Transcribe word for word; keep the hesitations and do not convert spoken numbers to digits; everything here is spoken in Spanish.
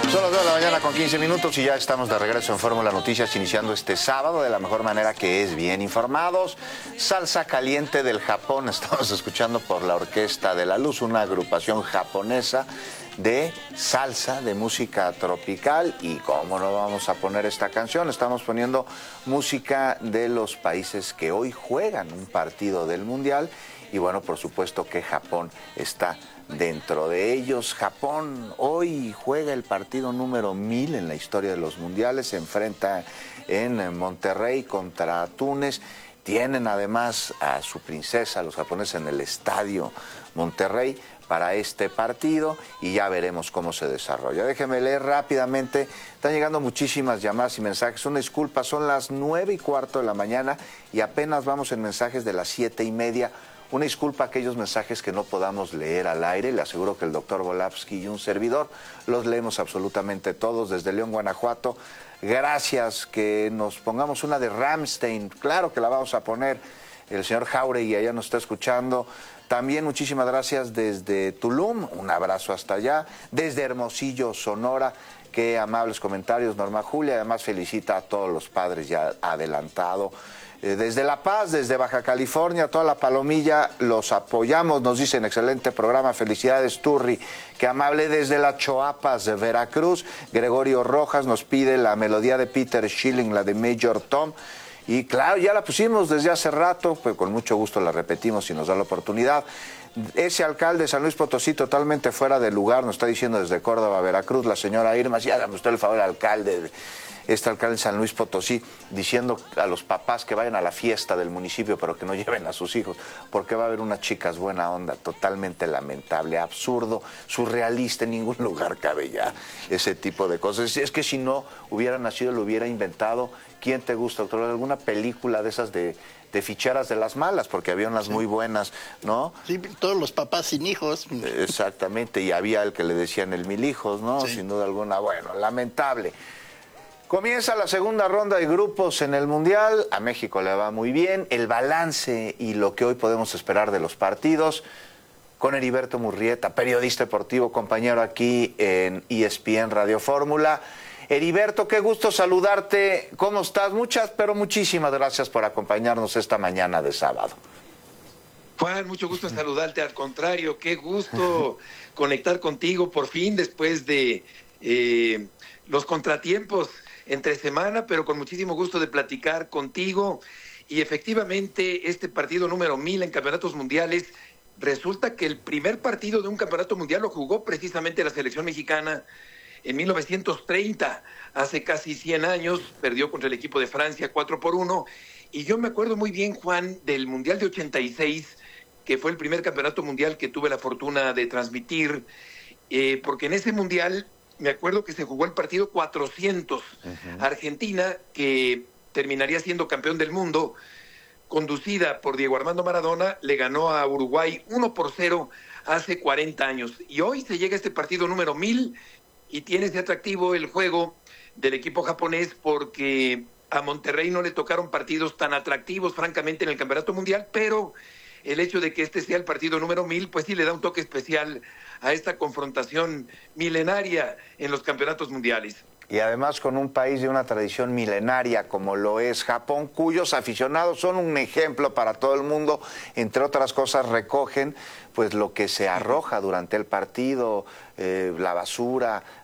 Son las dos de la mañana con quince minutos y ya estamos de regreso en Fórmula Noticias, iniciando este sábado de la mejor manera, que es bien informados. Salsa caliente del Japón, estamos escuchando por la Orquesta de la Luz, una agrupación japonesa de salsa, de música tropical. Y cómo no vamos a poner esta canción, estamos poniendo música de los países que hoy juegan un partido del Mundial. Y bueno, por supuesto que Japón está dentro de ellos. Japón hoy juega el partido número mil en la historia de los mundiales, se enfrenta en Monterrey contra Túnez. Tienen además a su princesa, los japoneses, en el estadio Monterrey para este partido y ya veremos cómo se desarrolla. Déjenme leer rápidamente, están llegando muchísimas llamadas y mensajes. Una disculpa, son las nueve y cuarto de la mañana y apenas vamos en mensajes de las siete y media. Una disculpa a aquellos mensajes que no podamos leer al aire. Le aseguro que el doctor Volavsky y un servidor los leemos absolutamente todos desde León, Guanajuato. Gracias, que nos pongamos una de Rammstein. Claro que la vamos a poner. El señor Jauregui allá nos está escuchando. También muchísimas gracias desde Tulum. Un abrazo hasta allá. Desde Hermosillo, Sonora. Qué amables comentarios, Norma Julia. Además felicita a todos los padres ya adelantado. Desde La Paz, desde Baja California, toda la palomilla, los apoyamos, nos dicen, excelente programa, felicidades Turri, qué amable. Desde las Choapas de Veracruz, Gregorio Rojas nos pide la melodía de Peter Schilling, la de Major Tom, y claro, ya la pusimos desde hace rato, pues con mucho gusto la repetimos si nos da la oportunidad. Ese alcalde de San Luis Potosí totalmente fuera de lugar, nos está diciendo desde Córdoba, Veracruz, la señora Irma, sí, hágame usted el favor, alcalde, este alcalde de San Luis Potosí, diciendo a los papás que vayan a la fiesta del municipio, pero que no lleven a sus hijos, porque va a haber unas chicas buena onda, totalmente lamentable, absurdo, surrealista, en ningún lugar cabe ya ese tipo de cosas. Es que si no hubiera nacido, lo hubiera inventado. ¿Quién te gusta, doctor? ¿Alguna película de esas de, de ficheras de las malas? Porque había unas sí. muy buenas, ¿no? Sí, todos los papás sin hijos. Exactamente, y había el que le decían el mil hijos, ¿no? Sí. Sin duda alguna, bueno, lamentable. Comienza la segunda ronda de grupos en el Mundial, a México le va muy bien, el balance y lo que hoy podemos esperar de los partidos, con Heriberto Murrieta, periodista deportivo, compañero aquí en E S P N Radio Fórmula. Heriberto, qué gusto saludarte, ¿cómo estás? Muchas, pero muchísimas gracias por acompañarnos esta mañana de sábado. Juan, mucho gusto en saludarte, al contrario, qué gusto conectar contigo por fin después de eh, los contratiempos entre semana, pero con muchísimo gusto de platicar contigo. Y efectivamente, este partido número mil en campeonatos mundiales, resulta que el primer partido de un campeonato mundial lo jugó precisamente la selección mexicana en mil novecientos treinta, hace casi cien años, perdió contra el equipo de Francia cuatro por uno. Y yo me acuerdo muy bien, Juan, del Mundial de ochenta y seis, que fue el primer campeonato mundial que tuve la fortuna de transmitir, eh, porque en ese Mundial me acuerdo que se jugó el partido cuatrocientos. Uh-huh. Argentina, que terminaría siendo campeón del mundo, conducida por Diego Armando Maradona, le ganó a Uruguay uno por cero hace cuarenta años. Y hoy se llega a este partido número mil y tiene ese atractivo el juego del equipo japonés, porque a Monterrey no le tocaron partidos tan atractivos, francamente, en el Campeonato Mundial, pero el hecho de que este sea el partido número mil, pues sí le da un toque especial a esta confrontación milenaria en los campeonatos mundiales. Y además con un país de una tradición milenaria como lo es Japón, cuyos aficionados son un ejemplo para todo el mundo. Entre otras cosas, recogen pues lo que se arroja durante el partido, eh, la basura,